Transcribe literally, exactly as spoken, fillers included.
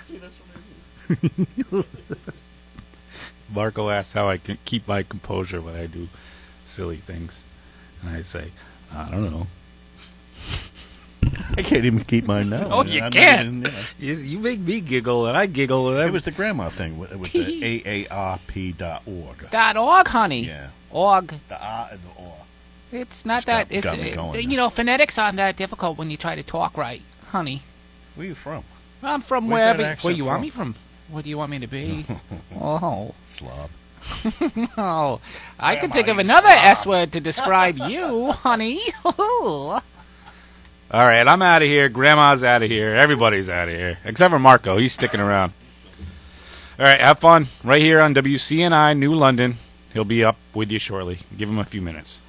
See, that's what I do. Marco asks how I can keep my composure when I do silly things. And I say, I don't know. I can't even keep mine now. Oh, you I'm not can't. even- yeah. You, you make me giggle, and I giggle. And It was the grandma thing with, with the A A R P dot org. Dot org, honey. Yeah. Org. The R and the O. It's not It's that. got- It's got me uh, going you now. know, phonetics aren't that difficult when you try to talk right, honey. Where you from? I'm from Where's that wherever. accent Where you want from? me from? Where do you want me to be? oh, Slob. oh! I can Grandma, think of you another slob. S word to describe you, honey. All right, I'm out of here. Grandma's out of here. Everybody's out of here. Except for Marco. He's sticking around. All right, have fun. Right here on W C N I, New London. He'll be up with you shortly. Give him a few minutes.